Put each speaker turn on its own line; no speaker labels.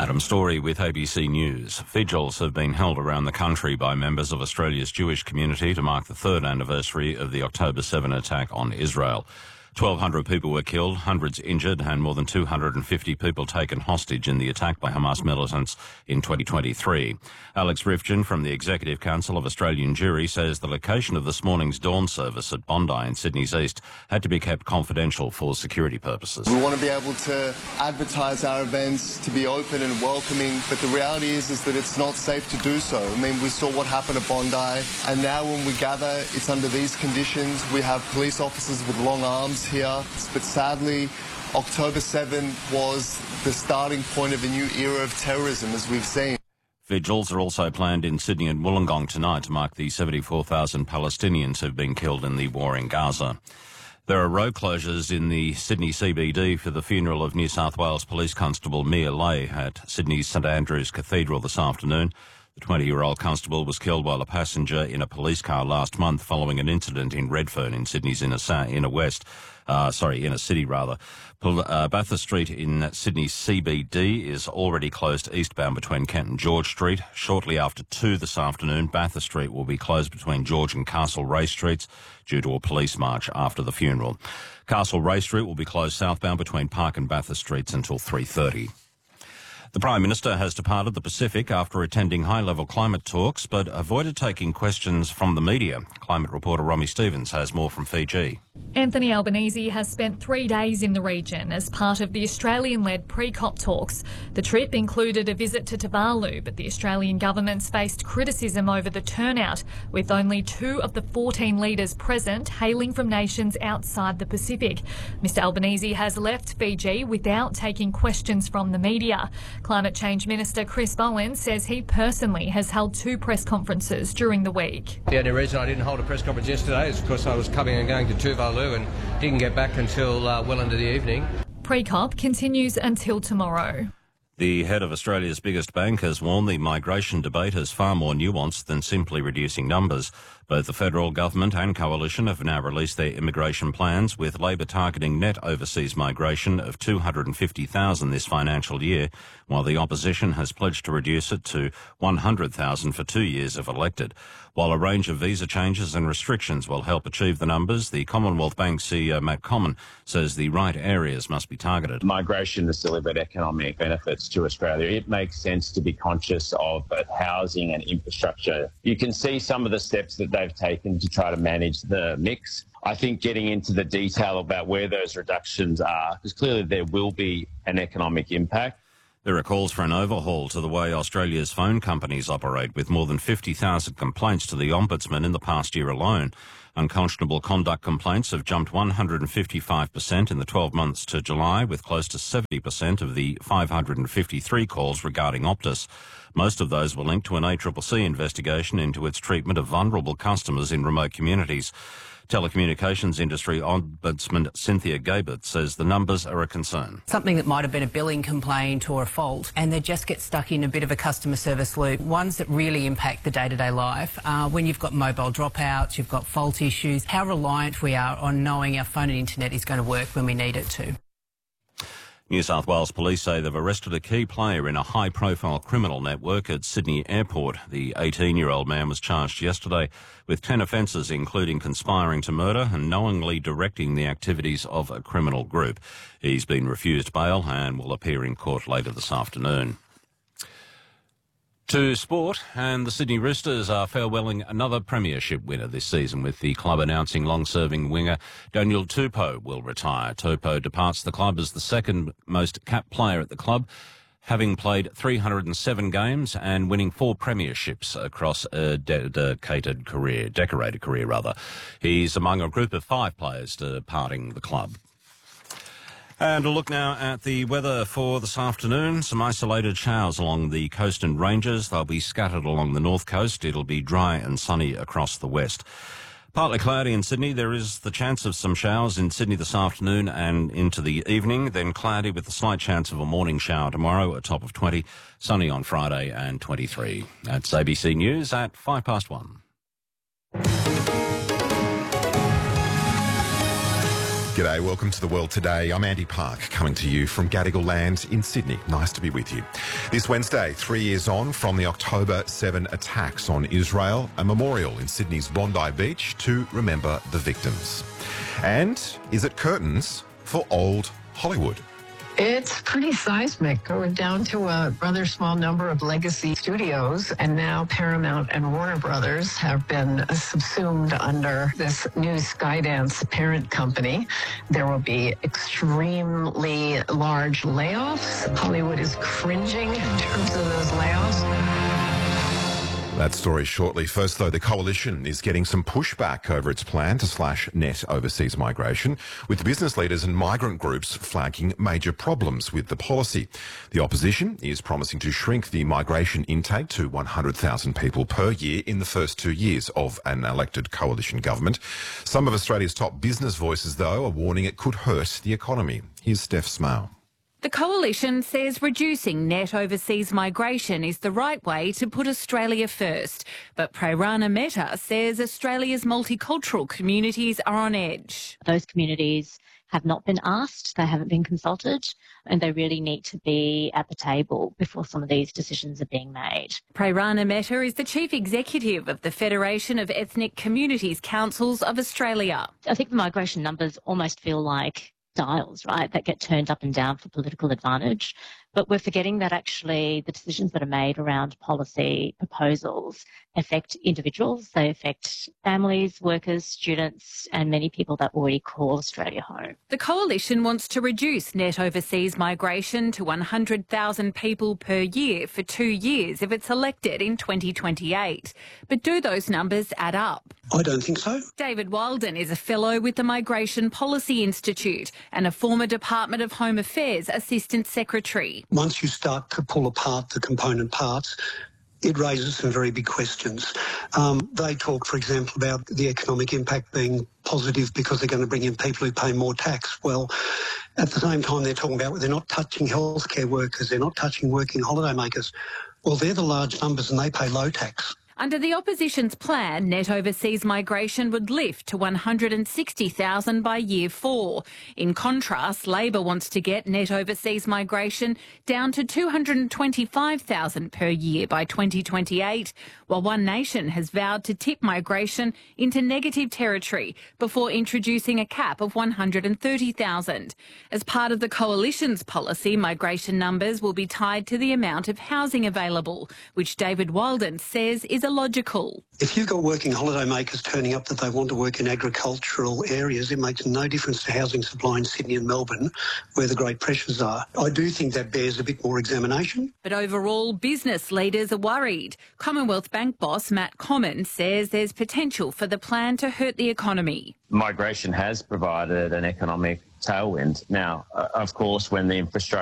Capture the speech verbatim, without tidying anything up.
Adam Story with A B C News. Vigils have been held around the country by members of Australia's Jewish community to mark the third anniversary of the October seventh attack on Israel. twelve hundred people were killed, hundreds injured, and more than two hundred fifty people taken hostage in the attack by Hamas militants in twenty twenty-three. Alex Rifkin from the Executive Council of Australian Jewry says the location of this morning's dawn service at Bondi in Sydney's east had to be kept confidential for security purposes.
We want to be able to advertise our events, to be open and welcoming, but the reality is, is that it's not safe to do so. I mean, we saw what happened at Bondi, and now when we gather, it's under these conditions. We have police officers with long arms here, but sadly October seventh was the starting point of a new era of terrorism, as we've seen.
Vigils are also planned in Sydney and Wollongong tonight to mark the seventy-four thousand Palestinians who've been killed in the war in Gaza. There are road closures in the Sydney C B D for the funeral of New South Wales Police Constable Mia Lay at Sydney's St Andrew's Cathedral this afternoon. The twenty-year-old constable was killed while a passenger in a police car last month following an incident in Redfern in Sydney's inner, inner west. Uh, sorry, inner city rather. Uh, Bathurst Street in Sydney's C B D is already closed eastbound between Kent and George Street. Shortly after two this afternoon, Bathurst Street will be closed between George and Castlereagh Streets due to a police march after the funeral. Castlereagh Street will be closed southbound between Park and Bathurst Streets until three thirty. The Prime Minister has departed the Pacific after attending high-level climate talks, but avoided taking questions from the media. Climate reporter Romy Stevens has more from Fiji.
Anthony Albanese has spent three days in the region as part of the Australian-led pre-COP talks. The trip included a visit to Tuvalu, but the Australian government's faced criticism over the turnout, with only two of the fourteen leaders present hailing from nations outside the Pacific. Mister Albanese has left Fiji without taking questions from the media. Climate Change Minister Chris Bowen says he personally has held two press conferences during the week.
The only reason I didn't hold a press conference yesterday is because I was coming and going to Tuvalu and didn't get back until uh, well into the evening.
Pre-COP continues until tomorrow.
The head of Australia's biggest bank has warned the migration debate is far more nuanced than simply reducing numbers. Both the federal government and coalition have now released their immigration plans, with Labor targeting net overseas migration of two hundred fifty thousand this financial year, while the opposition has pledged to reduce it to one hundred thousand for two years if elected. While a range of visa changes and restrictions will help achieve the numbers, the Commonwealth Bank C E O Matt Comyn says the right areas must be targeted.
Migration has delivered economic benefits to Australia. It makes sense to be conscious of both housing and infrastructure. You can see some of the steps that they've taken to try to manage the mix. I think getting into the detail about where those reductions are, because clearly there will be an economic impact.
There are calls for an overhaul to the way Australia's phone companies operate, with more than fifty thousand complaints to the Ombudsman in the past year alone. Unconscionable conduct complaints have jumped one hundred fifty-five percent in the twelve months to July, with close to seventy percent of the five hundred fifty-three calls regarding Optus. Most of those were linked to an A C C C investigation into its treatment of vulnerable customers in remote communities. Telecommunications industry Ombudsman Cynthia Gabert says the numbers are a concern.
Something that might have been a billing complaint or a fault, and they just get stuck in a bit of a customer service loop. Ones that really impact the day-to-day life are when you've got mobile dropouts, you've got fault issues, how reliant we are on knowing our phone and internet is going to work when we need it to.
New South Wales police say they've arrested a key player in a high-profile criminal network at Sydney Airport. The eighteen-year-old man was charged yesterday with ten offences, including conspiring to murder and knowingly directing the activities of a criminal group. He's been refused bail and will appear in court later this afternoon. To sport, and the Sydney Roosters are farewelling another premiership winner this season, with the club announcing long-serving winger Daniel Tupou will retire. Tupou departs the club as the second most capped player at the club, having played three hundred seven games and winning four premierships across a dedicated career, decorated career rather. He's among a group of five players departing the club. And a look now at the weather for this afternoon. Some isolated showers along the coast and ranges. They'll be scattered along the north coast. It'll be dry and sunny across the west. Partly cloudy in Sydney. There is the chance of some showers in Sydney this afternoon and into the evening. Then cloudy with a slight chance of a morning shower tomorrow, a top of twenty. Sunny on Friday and twenty-three. That's A B C News at five past one.
G'day, welcome to The World Today. I'm Andy Park, coming to you from Gadigal Land in Sydney. Nice to be with you. This Wednesday, three years on from the October seventh attacks on Israel, a memorial in Sydney's Bondi Beach to remember the victims. And is it curtains for old Hollywood?
It's pretty seismic. We're down to a rather small number of legacy studios, and now Paramount and Warner Brothers have been subsumed under this new Skydance parent company. There will be extremely large layoffs. Hollywood is cringing in terms of those layoffs.
That story shortly. First, though, the Coalition is getting some pushback over its plan to slash net overseas migration, with business leaders and migrant groups flagging major problems with the policy. The opposition is promising to shrink the migration intake to one hundred thousand people per year in the first two years of an elected Coalition government. Some of Australia's top business voices, though, are warning it could hurt the economy. Here's Steph Smale.
The Coalition says reducing net overseas migration is the right way to put Australia first. But Prairana Mehta says Australia's multicultural communities are on edge.
Those communities have not been asked, they haven't been consulted, and they really need to be at the table before some of these decisions are being made.
Prairana Mehta is the Chief Executive of the Federation of Ethnic Communities Councils of Australia.
I think the migration numbers almost feel like dials, right, that get turned up and down for political advantage. But we're forgetting that actually the decisions that are made around policy proposals affect individuals. They affect families, workers, students, and many people that already call Australia home.
The Coalition wants to reduce net overseas migration to one hundred thousand people per year for two years if it's elected in twenty twenty-eight. But do those numbers add up?
I don't think so.
David Walden is a fellow with the Migration Policy Institute and a former Department of Home Affairs Assistant Secretary.
Once you start to pull apart the component parts, it raises some very big questions. Um, they talk, for example, about the economic impact being positive because they're going to bring in people who pay more tax. Well, at the same time, they're talking about they're not touching healthcare workers, they're not touching working holidaymakers. Well, they're the large numbers and they pay low tax.
Under the opposition's plan, net overseas migration would lift to one hundred sixty thousand by year four. In contrast, Labor wants to get net overseas migration down to two hundred twenty-five thousand per year by twenty twenty-eight, while One Nation has vowed to tip migration into negative territory before introducing a cap of one hundred thirty thousand. As part of the Coalition's policy, migration numbers will be tied to the amount of housing available, which David Walden says is illogical.
If you've got working holidaymakers turning up that they want to work in agricultural areas, it makes no difference to housing supply in Sydney and Melbourne, where the great pressures are. I do think that bears a bit more examination.
But overall, business leaders are worried. Commonwealth Bank boss Matt Common says there's potential for the plan to hurt the economy.
Migration has provided an economic tailwind. Now, uh, of course, when the infrastructure